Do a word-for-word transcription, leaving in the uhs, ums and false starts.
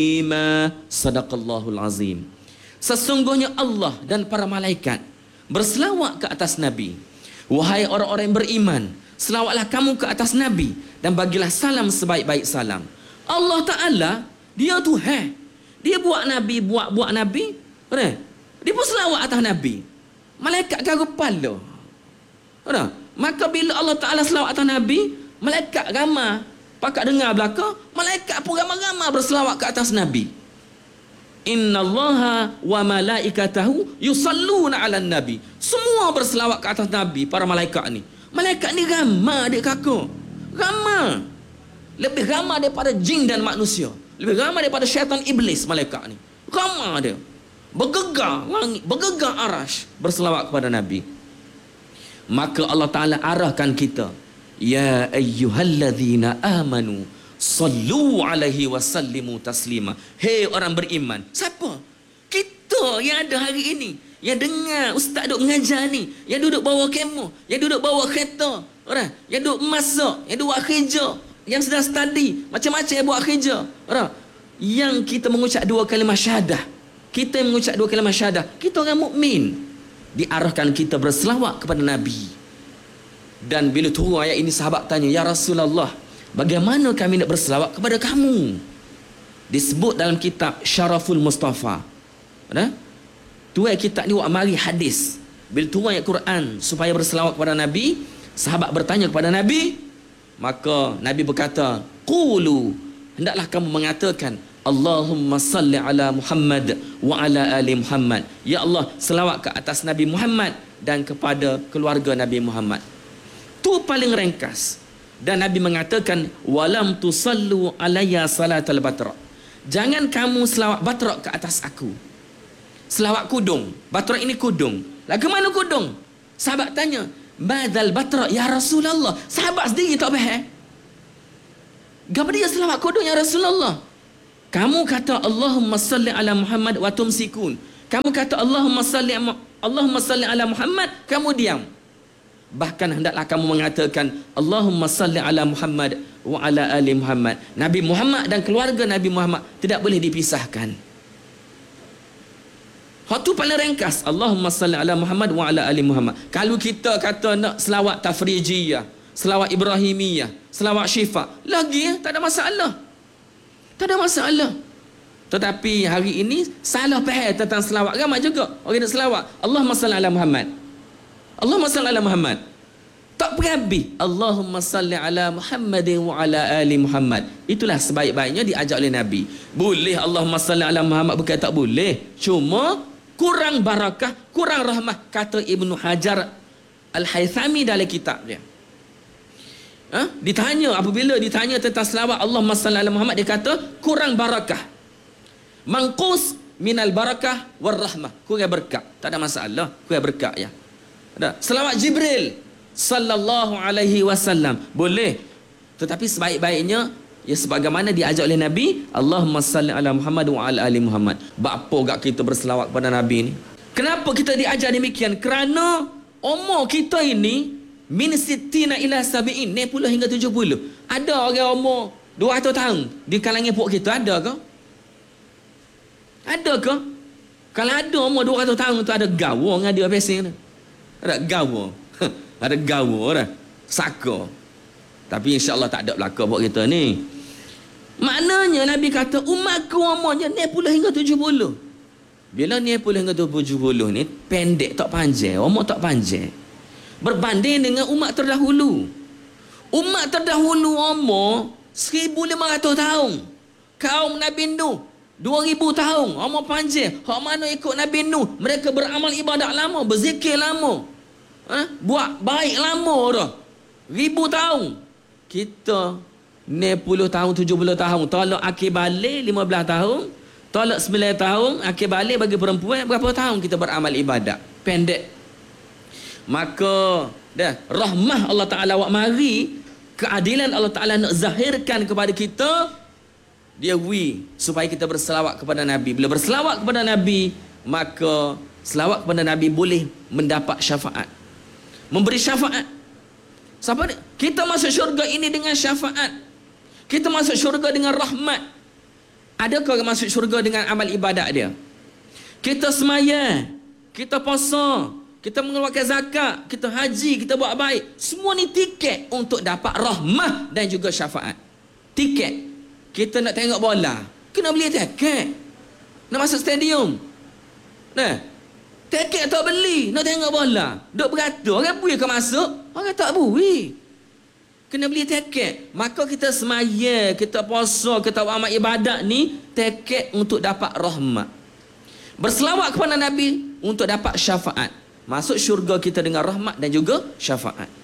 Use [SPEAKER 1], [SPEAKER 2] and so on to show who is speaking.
[SPEAKER 1] Sadaqallahul azim. Sesungguhnya Allah dan para malaikat berselawat ke atas Nabi. Wahai orang-orang yang beriman, selawatlah kamu ke atas Nabi dan bagilah salam sebaik-baik salam. Allah Ta'ala, dia Tuhan. Dia buat Nabi, buat-buat Nabi. Benar? Dia pun selawat atas Nabi. Malaikat garuk kepala. Benar? Maka bila Allah Ta'ala selawat atas Nabi, malaikat ramai. Pakak dengar belakang, malaikat pun ramai-ramai berselawat ke atas Nabi. Innallaha wa malaikatahu yusalluna 'alan nabi. Semua berselawat ke atas Nabi, para malaikat ni. Malaikat ni ramai adik kakak. Ramai. Lebih ramai daripada jin dan manusia. Lebih ramai daripada syaitan iblis malaikat ni. Ramai dia. Bergegar langit, bergegar arash berselawat kepada Nabi. Maka Allah Ta'ala arahkan kita, ya ayyuhalladzina amanu sallu alaihi wasallimu taslima. Hei orang beriman. Siapa? Kita yang ada hari ini, yang dengar ustaz duk mengajar ni, yang duduk bawa kemo, yang duduk bawa kereta, orang yang duduk masak, yang duduk buat kerja, yang sedang study, macam-macam yang buat kerja, orang yang kita mengucap dua kalimah syahadah. Kita yang mengucap dua kalimah syahadah, kita orang mukmin. Diarahkan kita berselawat kepada Nabi. Dan bila turun ayat ini, sahabat tanya, ya Rasulullah, bagaimana kami nak berselawat kepada kamu? Disebut dalam kitab Syaraful Mustafa. Ada? Tuai kitab ni buat mari hadis. Bila turun ayat Quran supaya berselawat kepada Nabi, sahabat bertanya kepada Nabi, maka Nabi berkata, qulu, hendaklah kamu mengatakan, Allahumma salli ala Muhammad wa ala ali Muhammad. Ya Allah, selawat ke atas Nabi Muhammad dan kepada keluarga Nabi Muhammad. Tu paling ringkas. Dan Nabi mengatakan, walam tusallu alayya salatal batra. Jangan kamu selawat batra ke atas aku. Selawat kudung. Batra ini kudung. Lagu mana kudung? Sahabat tanya, madal batra ya Rasulullah. Sahabat sendiri tak faham. Gapa dia selawat kudung ya Rasulullah? Kamu kata Allahumma salli ala Muhammad wa tumsikun. Kamu kata Allahumma salli Allahumma salli ala Muhammad, kamu diam. Bahkan hendaklah kamu mengatakan Allahumma salli ala Muhammad wa ala ali Muhammad. Nabi Muhammad dan keluarga Nabi Muhammad tidak boleh dipisahkan. Hak tu paling ringkas, Allahumma salli ala Muhammad wa ala ali Muhammad. Kalau kita kata nak selawat tafrijiyah, selawat ibrahimiyah, selawat syifa, lagi ya, tak ada masalah. Tak ada masalah. Tetapi hari ini salah faham tentang selawat. Ramai juga orang nak selawat Allahumma salli ala Muhammad, Allahumma salli ala Muhammad. Tak berabi Allahumma salli ala Muhammadin wa ala ali Muhammad. Itulah sebaik-baiknya diajak oleh Nabi. Boleh Allahumma salli ala Muhammad, bukan tak boleh. Cuma kurang barakah, kurang rahmah, kata Ibnu Hajar Al-Haythami dalam kitab dia. Ha? Ditanya, apabila ditanya tentang selawat Allahumma salli ala Muhammad, dia kata kurang barakah. Mangqus minal barakah war rahmah. Kurang berkat. Tak ada masalah. Kurang berkat ya. Ada. Selawat Jibril sallallahu alaihi wasallam boleh. Tetapi sebaik-baiknya ya sebagaimana diajar oleh Nabi, Allahumma salli ala Muhammad wa ala ali Muhammad. Bapa gak kita berselawat kepada Nabi ni? Kenapa kita diajar demikian? Kerana umur kita ini min sittina ila sabi'in, enam puluh hingga tujuh puluh. Ada orang umur dua ratus tahun di kalangan puak kita, ada ke? Ada ke? Kalau ada umur dua ratus tahun tu ada gawa dengan dia pesing tu. Ada gawa. Ada gawa dah. Saka. Tapi insya-Allah tak ada belaka buat kita ni. Maknanya Nabi kata umatku umurnya enam puluh hingga tujuh puluh. Bila enam puluh hingga tujuh puluh ni pendek tak panjang, umur tak panjang. Berbanding dengan umat terdahulu. Umat terdahulu umur seribu lima ratus tahun. Kaum Nabi Nuh dua ribu tahun, umur panjang. Hak mana ikut Nabi Nuh, mereka beramal ibadat lama, berzikir lama, ha? Buat baik lama dah. Ribu tahun. Kita enam puluh tahun, tujuh puluh tahun. Tolak akhir balik lima belas tahun. Tolak sembilan tahun. Akhir balik bagi perempuan, berapa tahun kita beramal ibadat? Pendek. Maka dah rahmah Allah Ta'ala wak mari, keadilan Allah Ta'ala nak zahirkan kepada kita, dia wi supaya kita berselawat kepada Nabi. Bila berselawat kepada Nabi, maka selawat kepada Nabi boleh mendapat syafaat, memberi syafaat. Siapa ni? Kita masuk syurga ini dengan syafaat. Kita masuk syurga dengan rahmat. Adakah orang masuk syurga dengan amal ibadat dia? Kita semaya, kita puasa, kita mengeluarkan zakat, kita haji, kita buat baik. Semua ni tiket untuk dapat rahmah dan juga syafaat. Tiket. Kita nak tengok bola, kena beli tiket. Nak masuk stadium, nah, tiket tak beli, nak tengok bola, duk beratur, orang bui kau masuk, orang tak bui. Kena beli tiket. Maka kita semaya, kita puasa, kita buat amal ibadat ni, tiket untuk dapat rahmat. Berselawat kepada Nabi untuk dapat syafaat. Masuk syurga kita dengan rahmat dan juga syafaat.